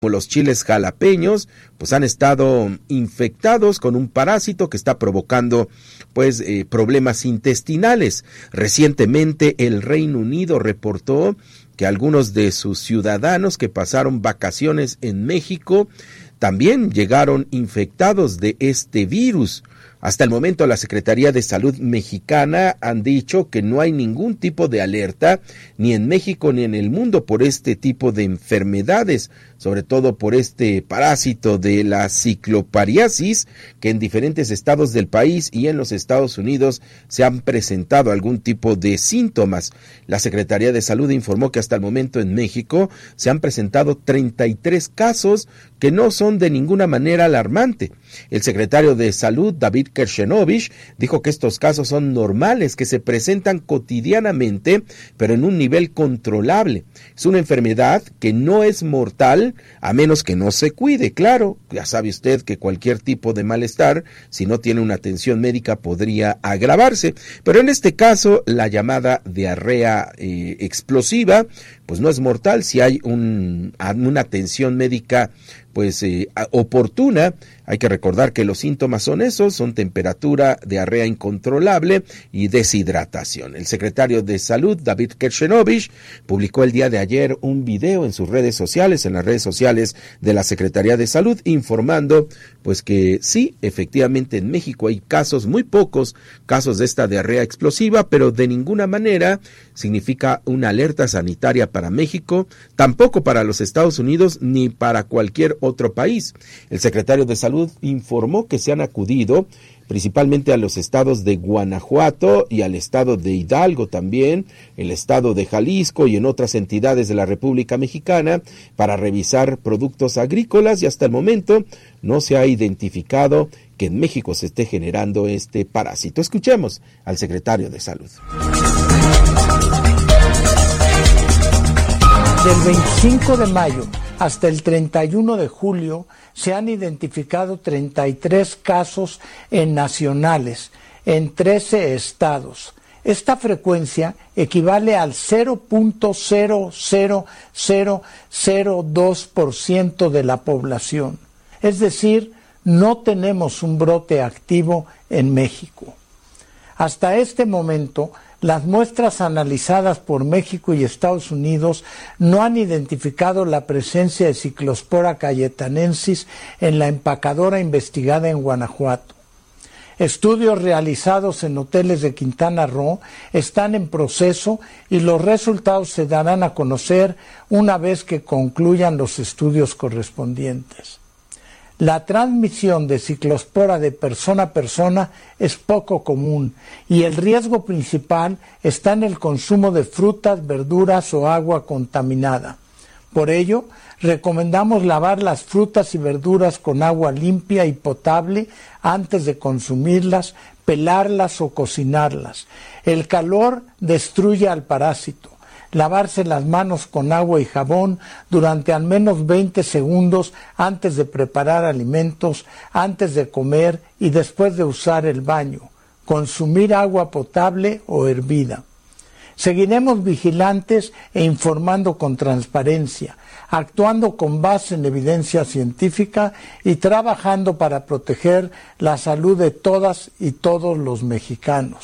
los chiles jalapeños, pues han estado infectados con un parásito que está provocando problemas intestinales. Recientemente el Reino Unido reportó que algunos de sus ciudadanos que pasaron vacaciones en México también llegaron infectados de este virus. Hasta el momento la Secretaría de Salud mexicana han dicho que no hay ningún tipo de alerta ni en México ni en el mundo por este tipo de enfermedades, sobre todo por este parásito de la ciclopariasis, que en diferentes estados del país y en los Estados Unidos se han presentado algún tipo de síntomas. La Secretaría de Salud informó que hasta el momento en México se han presentado 33 casos que no son de ninguna manera alarmante. El secretario de Salud, David Kershenovich, dijo que estos casos son normales, que se presentan cotidianamente, pero en un nivel controlable. Es una enfermedad que no es mortal, a menos que no se cuide. Claro, ya sabe usted que cualquier tipo de malestar, si no tiene una atención médica, podría agravarse. Pero en este caso, la llamada diarrea explosiva, pues no es mortal si hay una atención médica oportuna. Hay que recordar que los síntomas son esos, son temperatura, diarrea incontrolable y deshidratación. El secretario de Salud, David Kershenovich, publicó el día de ayer un video en sus redes sociales, en las redes sociales de la Secretaría de Salud, informando que sí, efectivamente en México hay casos, muy pocos casos de esta diarrea explosiva, pero de ninguna manera significa una alerta sanitaria para México, tampoco para los Estados Unidos ni para cualquier otro país. El secretario de Salud informó que se han acudido principalmente a los estados de Guanajuato y al estado de Hidalgo también, el estado de Jalisco y en otras entidades de la República Mexicana para revisar productos agrícolas, y hasta el momento no se ha identificado que en México se esté generando este parásito. Escuchemos al secretario de Salud. Del 25 de mayo hasta el 31 de julio se han identificado 33 casos nacionales en 13 estados. Esta frecuencia equivale al 0.00002% de la población. Es decir, no tenemos un brote activo en México. Hasta este momento, las muestras analizadas por México y Estados Unidos no han identificado la presencia de Ciclospora cayetanensis en la empacadora investigada en Guanajuato. Estudios realizados en hoteles de Quintana Roo están en proceso y los resultados se darán a conocer una vez que concluyan los estudios correspondientes. La transmisión de ciclospora de persona a persona es poco común y el riesgo principal está en el consumo de frutas, verduras o agua contaminada. Por ello, recomendamos lavar las frutas y verduras con agua limpia y potable antes de consumirlas, pelarlas o cocinarlas. El calor destruye al parásito. Lavarse las manos con agua y jabón durante al menos 20 segundos antes de preparar alimentos, antes de comer y después de usar el baño. Consumir agua potable o hervida. Seguiremos vigilantes e informando con transparencia, actuando con base en evidencia científica y trabajando para proteger la salud de todas y todos los mexicanos.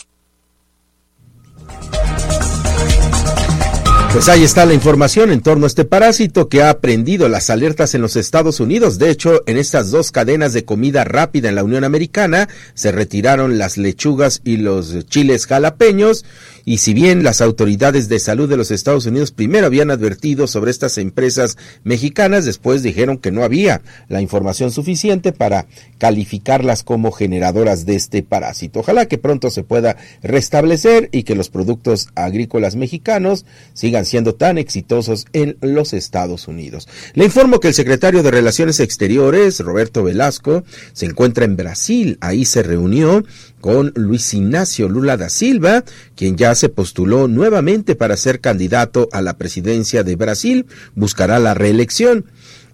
Pues ahí está la información en torno a este parásito que ha prendido las alertas en los Estados Unidos. De hecho, en estas dos cadenas de comida rápida en la Unión Americana se retiraron las lechugas y los chiles jalapeños, y si bien las autoridades de salud de los Estados Unidos primero habían advertido sobre estas empresas mexicanas, después dijeron que no había la información suficiente para calificarlas como generadoras de este parásito. Ojalá que pronto se pueda restablecer y que los productos agrícolas mexicanos sigan siendo tan exitosos en los Estados Unidos. Le informo que el secretario de Relaciones Exteriores, Roberto Velasco, se encuentra en Brasil. Ahí se reunió con Luis Ignacio Lula da Silva, quien ya se postuló nuevamente para ser candidato a la presidencia de Brasil, buscará la reelección.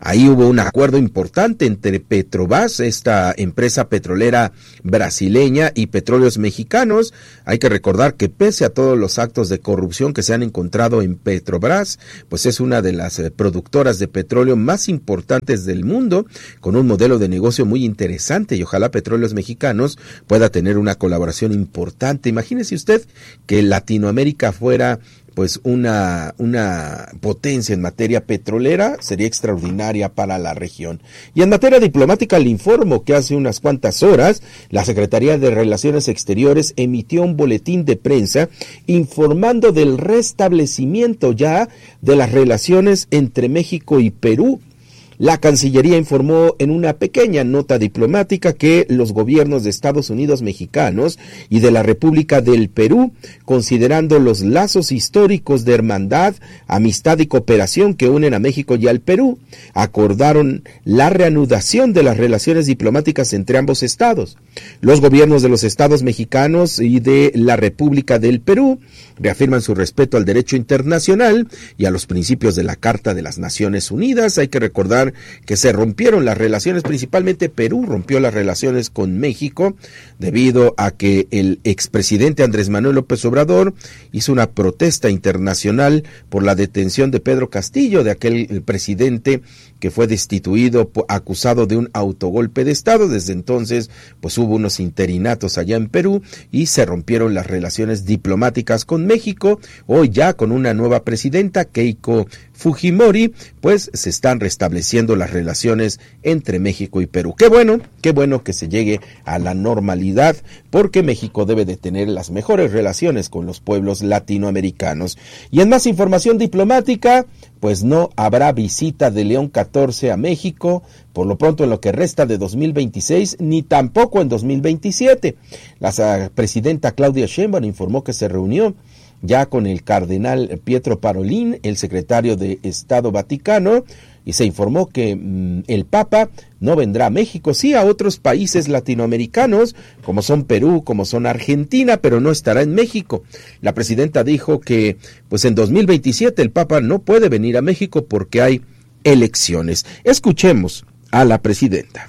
Ahí hubo un acuerdo importante entre Petrobras, esta empresa petrolera brasileña, y Petróleos Mexicanos. Hay que recordar que pese a todos los actos de corrupción que se han encontrado en Petrobras, pues es una de las productoras de petróleo más importantes del mundo, con un modelo de negocio muy interesante, y ojalá Petróleos Mexicanos pueda tener una colaboración importante. Imagínese usted que Latinoamérica fuera pues una potencia en materia petrolera, sería extraordinaria para la región. Y en materia diplomática le informo que hace unas cuantas horas la Secretaría de Relaciones Exteriores emitió un boletín de prensa informando del restablecimiento ya de las relaciones entre México y Perú. La Cancillería informó en una pequeña nota diplomática que los gobiernos de Estados Unidos mexicanos y de la República del Perú, considerando los lazos históricos de hermandad, amistad y cooperación que unen a México y al Perú, acordaron la reanudación de las relaciones diplomáticas entre ambos estados. Los gobiernos de los estados mexicanos y de la República del Perú reafirman su respeto al derecho internacional y a los principios de la Carta de las Naciones Unidas. Hay que recordar que se rompieron las relaciones, principalmente Perú rompió las relaciones con México debido a que el expresidente Andrés Manuel López Obrador hizo una protesta internacional por la detención de Pedro Castillo, de aquel presidente que fue destituido acusado de un autogolpe de Estado. Desde entonces pues hubo unos interinatos allá en Perú y se rompieron las relaciones diplomáticas con México. Hoy ya con una nueva presidenta, Keiko Fujimori, pues se están restableciendo las relaciones entre México y Perú. Qué bueno que se llegue a la normalidad, porque México debe de tener las mejores relaciones con los pueblos latinoamericanos. Y en más información diplomática, pues no habrá visita de León XIV a México, por lo pronto en lo que resta de 2026, ni tampoco en 2027. La presidenta Claudia Sheinbaum informó que se reunió ya con el cardenal Pietro Parolin, el secretario de Estado Vaticano, y se informó que el Papa no vendrá a México, sí a otros países latinoamericanos, como son Perú, como son Argentina, pero no estará en México. La presidenta dijo que pues en 2027 el Papa no puede venir a México porque hay elecciones. Escuchemos a la presidenta.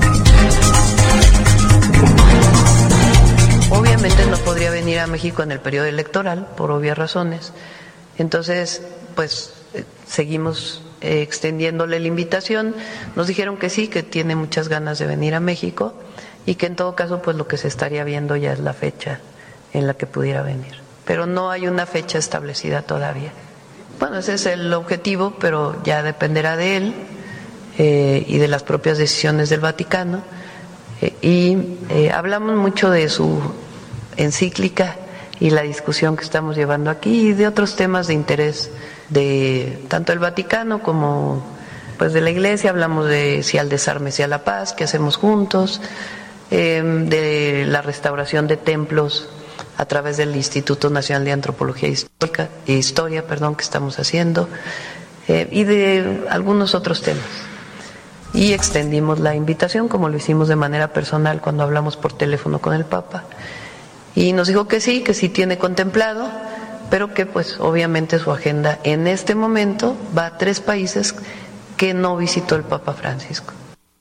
Obviamente no podría venir a México en el periodo electoral, por obvias razones. Entonces, pues seguimos extendiéndole la invitación. Nos dijeron que sí, que tiene muchas ganas de venir a México y que en todo caso pues lo que se estaría viendo ya es la fecha en la que pudiera venir. Pero no hay una fecha establecida todavía. Bueno, ese es el objetivo, pero ya dependerá de él y de las propias decisiones del Vaticano. Hablamos mucho de su encíclica y la discusión que estamos llevando aquí y de otros temas de interés de tanto el Vaticano como pues de la Iglesia. Hablamos de si al desarme, si a la paz, qué hacemos juntos, de la restauración de templos a través del Instituto Nacional de Antropología e Historia, que estamos haciendo, y de algunos otros temas. Y extendimos la invitación, como lo hicimos de manera personal cuando hablamos por teléfono con el Papa. Y nos dijo que sí tiene contemplado, pero que pues obviamente su agenda en este momento va a 3 países que no visitó el Papa Francisco.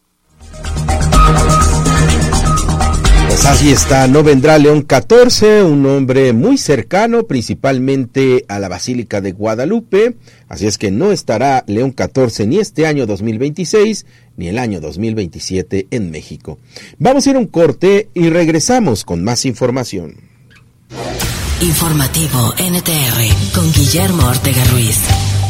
Pues así está, no vendrá León XIV, un hombre muy cercano principalmente a la Basílica de Guadalupe, así es que no estará León XIV ni este año 2026 ni el año 2027 en México. Vamos a ir a un corte y regresamos con más información. Informativo NTR con Guillermo Ortega Ruiz.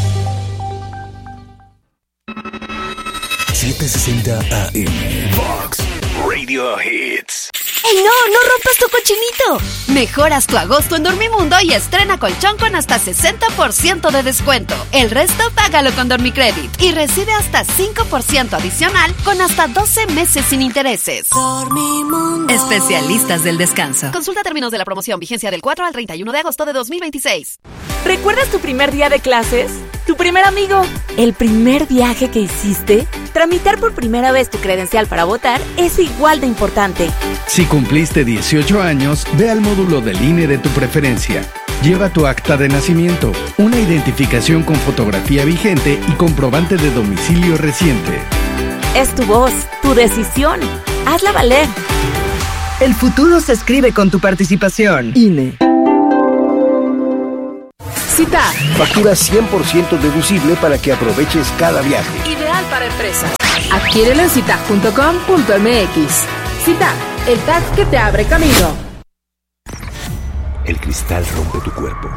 760 AM Vox Radio Hits. ¡Ey, no rompas tu cochinito! Mejoras tu agosto en Dormimundo y estrena colchón con hasta 60% de descuento. El resto págalo con Dormicredit y recibe hasta 5% adicional con hasta 12 meses sin intereses. Dormimundo. Especialistas del descanso. Consulta términos de la promoción, vigencia del 4 al 31 de agosto de 2026. ¿Recuerdas tu primer día de clases? ¿Tu primer amigo? ¿El primer viaje que hiciste? Tramitar por primera vez tu credencial para votar es igual de importante. Si cumpliste 18 años, ve al módulo del INE de tu preferencia. Lleva tu acta de nacimiento, una identificación con fotografía vigente y comprobante de domicilio reciente. Es tu voz, tu decisión. Hazla valer. El futuro se escribe con tu participación. INE. Cita. Factura 100% deducible para que aproveches cada viaje. Ideal para empresas. Adquiérelo en cita.com.mx. Cita, el tag que te abre camino. El cristal rompe tu cuerpo.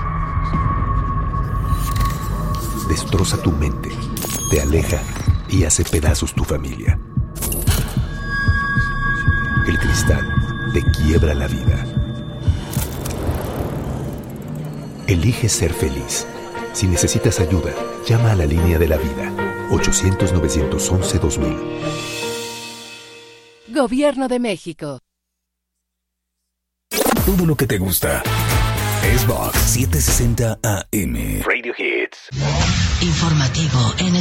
Destroza tu mente. Te aleja y hace pedazos tu familia. El cristal te quiebra la vida. Elige ser feliz. Si necesitas ayuda, llama a la línea de la vida. 800-911-2000. Gobierno de México. Todo lo que te gusta es Vox 760 AM. Radio Hits. Informativo en el